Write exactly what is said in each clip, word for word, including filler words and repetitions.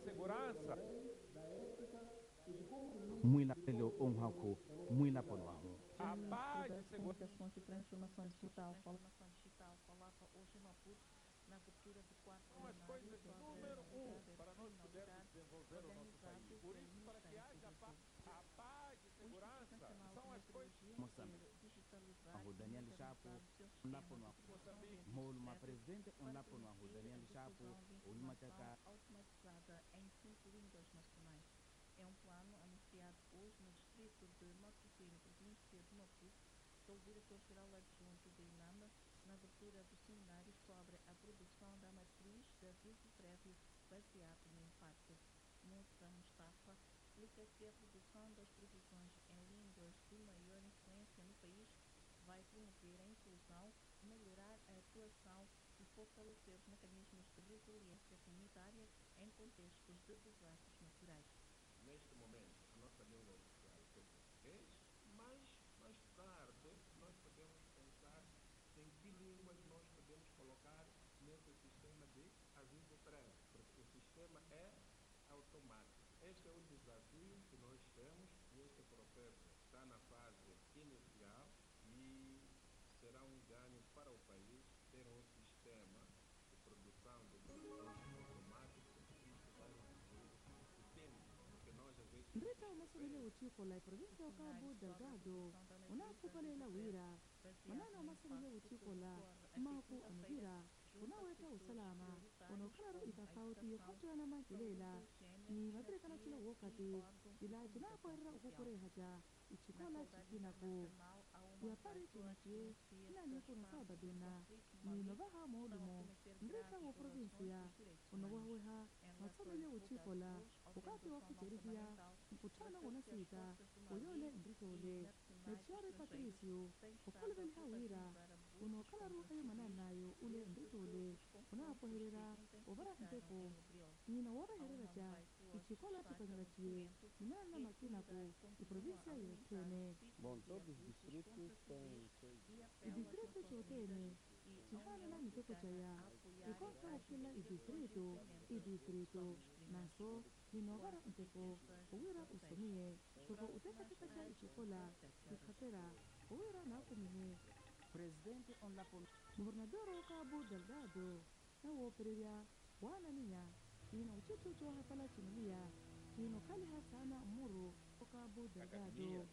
Mwina pelo onhako, mwina ponwaho. A paz de comunicações e transformação digital. Transformação digital falava hoje em Maputo na abertura do quarto São as coisas número um para nós podermos desenvolver o nosso país. Por isso, para que haja paz, a paz e segurança são as coisas. Moçambique. Aho Daniel Chapo, unlapo no Moluma presidente, unlapo no Aho Daniel Chapo, Uluma Chaka. Automatizada em cinco línguas nacionais. É um plano anunciado hoje no distrito de Matuquiro, província de Maputo, pelo diretor-geral adjunto do INAMA, na abertura do seminário sobre a produção da matriz de aviso prévio baseado no impacto. Moussa Mustafa explica que a produção das previsões em línguas de maior influência no país vai promover a inclusão, melhorar a atuação e fortalecer os mecanismos de resiliência comunitária em contextos de desastres naturais. Neste momento, a nossa língua oficial é português, mas mais tarde nós podemos pensar em que línguas nós podemos colocar nesse sistema de aviso prévio, porque o sistema é automático. Este é o desafio que nós temos e este processo está na fase inicial e será um ganho para o país ter um sistema de produção de decisões automáticos e isso vai reduzir o tempo, porque nós às vezes... Ndreta umasolele uchiko la provincia of Cabo Delgado unakupalela wira manana umasolele uchiko la maku anuvira unaweta usalama unokhalaru itafauti yokhotwana makilela ni mabirikana chila wokati ila chinapoerera ukukurehaja ichikola chikinako yapari chinichie nani kunusabadena ni nobaha moulumo ndreta wo provincia unowaweha masolele uchikola wakati wa kujerihia mkutano unasita uyole ndritole nechiare patricio ukolven hawira unokalaru ayo mananayo ule ndritole unapoherera obara nteko nina wobaherera ja ichikola chikanyalachie ninana makinako iprovincia yotene. Bom, todos os distritos têm seus... Idistrito chotene chihana na miteko chaya ikonsa ukila idistrito idistrito naso ninobara nteko uwira usomie toko utekatika cha ichikola ikhatera uwira nakumihe. Presidente onlapo Gobernador wa Cabo Delgado na wopereria wana niya ina uchitu cho hapala chinulia ino kali hasana muru wa Cabo Delgado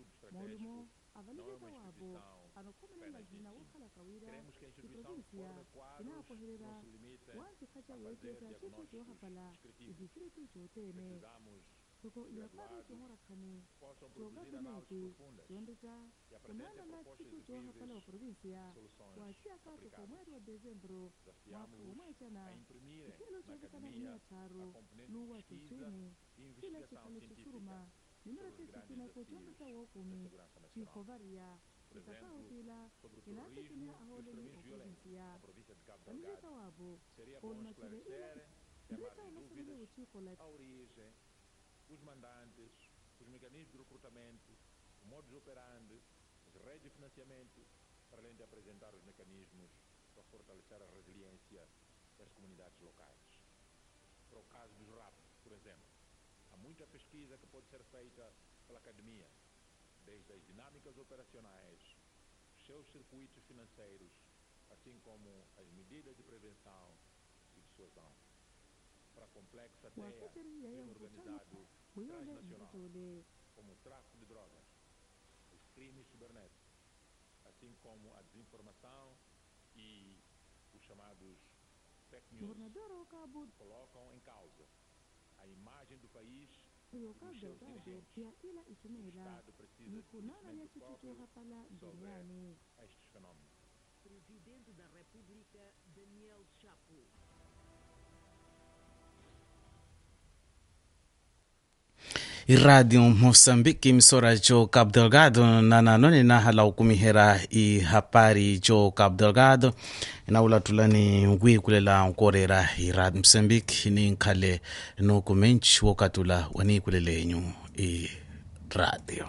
molumo avalilika wabo anokomelela jina wakala kawira iprovinsia inapoherera wanti kacha wekeza chitu cho hapala idistritu chotene toko yapari chohorakane cho gabineti chondeta kunana na chitu cho hapala wa provinsia kuachia kato kwa mwezi wa Dezembro mwaka umaichana ikilo chokitana ina charu nuwa chochini kila chikalo chisuruma nimero chesisina ko chondeta wokumi chikovaria itakautila inatikine aholeni wa provinsia kanileta wabo olmachile ila ndeta umasolele uchikola os mandantes, os mecanismos de recrutamento, o modus operandi, as redes de financiamento, para além de apresentar os mecanismos para fortalecer a resiliência das comunidades locais. Para o caso dos R A P, por exemplo, há muita pesquisa que pode ser feita pela academia, desde as dinâmicas operacionais, os seus circuitos financeiros, assim como as medidas de prevenção e dissuasão. Para a complexa teia organizado transnacional, como o tráfico de drogas, os crimes cibernéticos, assim como a desinformação e os chamados fake news, colocam em causa a imagem do país e os seus dirigentes. O Estado precisa de conhecimento próprio sobre estes fenômenos. Presidente da República, Daniel Chapo. Iradio Mosambiki misora jo Cabo Delgado na nanone na hala ukumihera i hapari jo Cabo Delgado na ulatulani ngwi kulela nkorera iradio Mosambiki ni nkale no kumenchi wakatula wani kulelenyu i radio.